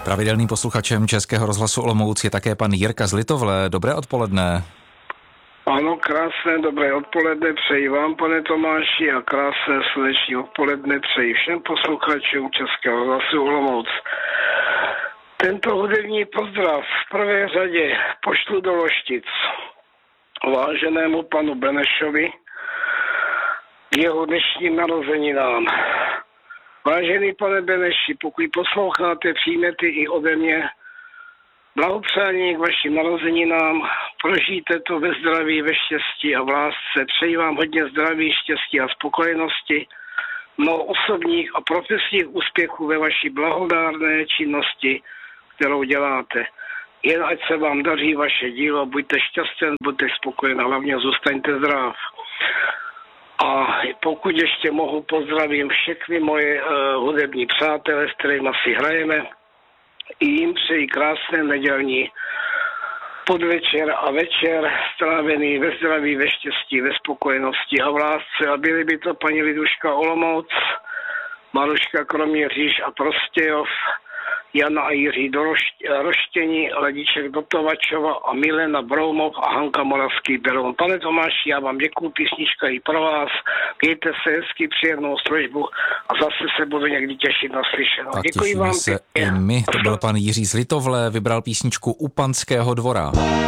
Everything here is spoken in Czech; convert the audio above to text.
Pravidelným posluchačem Českého rozhlasu Olomouc je také pan Jirka z Litovle. Dobré odpoledne. Ano, krásné dobré odpoledne přeji vám, pane Tomáši, a krásné sluneční odpoledne přeji všem posluchačům Českého rozhlasu Olomouc. Tento hudební pozdrav v prvé řadě pošlu do Loštic váženému panu Benešovi k jeho dnešním narozeninám. Vážený pane Beneši, pokud posloucháte, přijmete i ode mě blahopřání k vašim narozeninám, prožijte to ve zdraví, ve štěstí a v lásce. Přeji vám hodně zdraví, štěstí a spokojenosti, mnoho osobních a profesních úspěchů ve vaší blahodárné činnosti, kterou děláte. Jen ať se vám daří vaše dílo, buďte šťastný, buďte spokojený, hlavně zůstaňte zdrav. A pokud ještě mohu, pozdravím všechny moje hudební přátelé, s kterými si hrajeme. I jim přeji krásné nedělní podvečer a večer strávený ve zdraví, ve štěstí, ve spokojenosti a v lásce. A byly by to paní Liduška Olomouc, Maruška Kroměříž a Prostějov, Jana a Jiří Roštění, Ladiček do Tovačova a Milena Broumov a Hanka Moravský Beroun. Pane Tomáši, já vám děkuju, písnička i pro vás. Mějte se hezky, příjemnou službu a zase se budu někdy těšit na slyšenou. Tak děkuji vám. se i my. To byl pan Jiří z Litovle, vybral písničku U Panského dvora.